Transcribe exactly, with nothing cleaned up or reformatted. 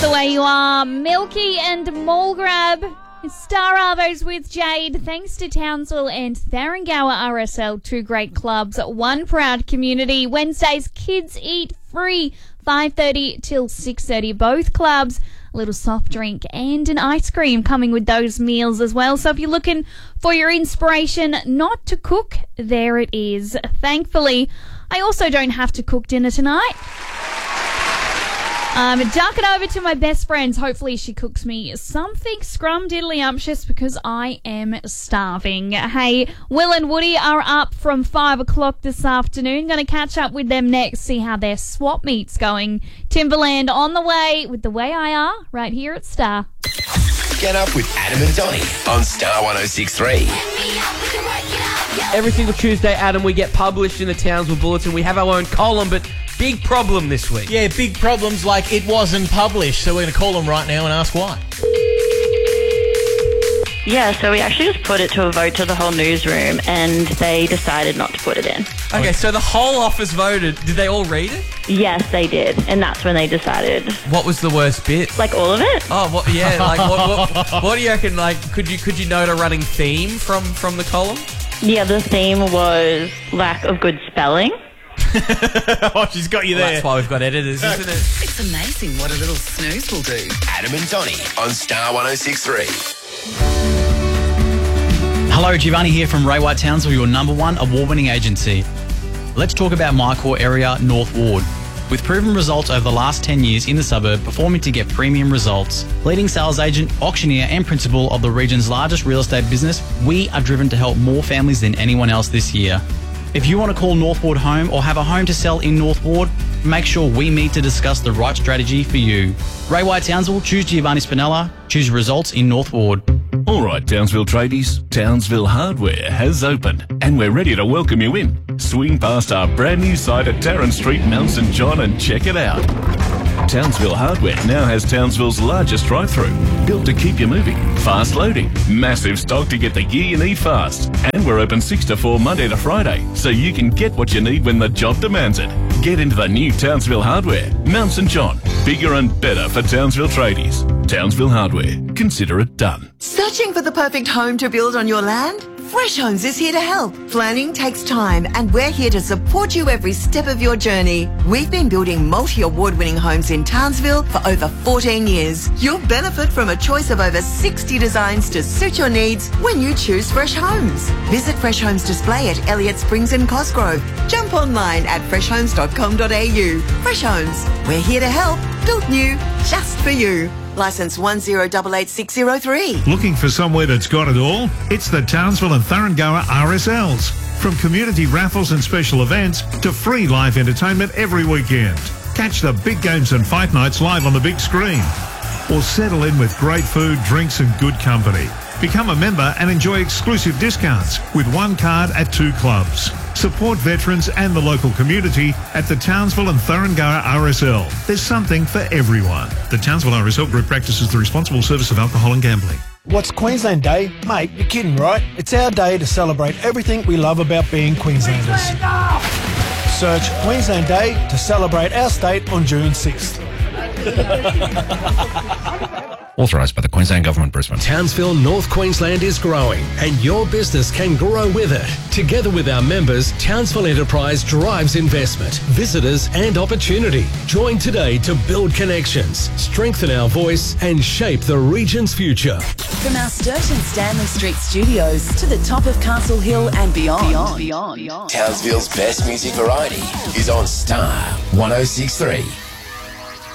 the way you are. Milky and Mulgrab. Star Arvos with Jade. Thanks to Townsville and Tharangower R S L, two great clubs, one proud community. Wednesdays, kids eat free, five thirty till six thirty. Both clubs, a little soft drink and an ice cream coming with those meals as well. So if you're looking for your inspiration not to cook, there it is. Thankfully, I also don't have to cook dinner tonight. Um, duck it over to my best friends. Hopefully she cooks me something scrum-diddly-umptious because I am starving. Hey, Will and Woody are up from five o'clock this afternoon. Going to catch up with them next, see how their swap meet's going. Timberland on the way with The Way I Are right here at Star. Get up with Adam and Donnie on Star one oh six point three. Every single Tuesday, Adam, we get published in the Townsville Bulletin. We have our own column, but big problem this week. Yeah, big problems like it wasn't published. So we're going to call them right now and ask why. Yeah, so we actually just put it to a vote to the whole newsroom and they decided not to put it in. Okay, so the whole office voted. Did they all read it? Yes, they did. And that's when they decided. What was the worst bit? Like all of it? Oh, what, yeah, like what, what, what do you reckon? Like, could you could you note a running theme from, from the column? Yeah, the theme was lack of good spelling. Oh, she's got you Well, there. that's why we've got editors, isn't it? It's amazing what a little snooze will do. Adam and Donnie on Star one oh six point three. Hello, Giovanni here from Ray White Townsville, your number one award-winning agency. Let's talk about my core area, North Ward. With proven results over the last ten years in the suburb, performing to get premium results. Leading sales agent, auctioneer and principal of the region's largest real estate business, we are driven to help more families than anyone else this year. If you want to call North Ward home or have a home to sell in North Ward, make sure we meet to discuss the right strategy for you. Ray White Townsville, choose Giovanni Spinella, choose results in North Ward. All right, Townsville tradies, Townsville Hardware has opened and we're ready to welcome you in. Swing past our brand new site at Tarrant Street, Mount St John and check it out. Townsville Hardware now has Townsville's largest drive-through, built to keep you moving, fast loading, massive stock to get the gear you need fast, and we're open six to four Monday to Friday, so you can get what you need when the job demands it. Get into the new Townsville Hardware, Mount St John, bigger and better for Townsville tradies. Townsville Hardware, consider it done. Searching for the perfect home to build on your land? Fresh Homes is here to help. Planning takes time and we're here to support you every step of your journey. We've been building multi-award-winning homes in Townsville for over fourteen years. You'll benefit from a choice of over sixty designs to suit your needs when you choose Fresh Homes. Visit Fresh Homes Display at Elliott Springs and Cosgrove. Jump online at fresh homes dot com dot a u. Fresh Homes, we're here to help. Built new, just for you. Licence one zero eight eight six zero three. Looking for somewhere that's got it all? It's the Townsville and Tharangower R S Ls. From community raffles and special events to free live entertainment every weekend. Catch the big games and fight nights live on the big screen. Or settle in with great food, drinks and good company. Become a member and enjoy exclusive discounts with one card at two clubs. Support veterans and the local community at the Townsville and Tharangower R S L. There's something for everyone. The Townsville R S L Group practices the responsible service of alcohol and gambling. What's Queensland Day? Mate, you're kidding, right? It's our day to celebrate everything we love about being Queenslanders. Search Queensland Day to celebrate our state on June sixth. Authorised by the Queensland Government, Brisbane. Townsville, North Queensland is growing and your business can grow with it. Together with our members, Townsville Enterprise drives investment, visitors and opportunity. Join today to build connections, strengthen our voice and shape the region's future. From our Sturt and Stanley Street studios to the top of Castle Hill and beyond. beyond, beyond, beyond. Townsville's best music variety is on Star one oh six point three.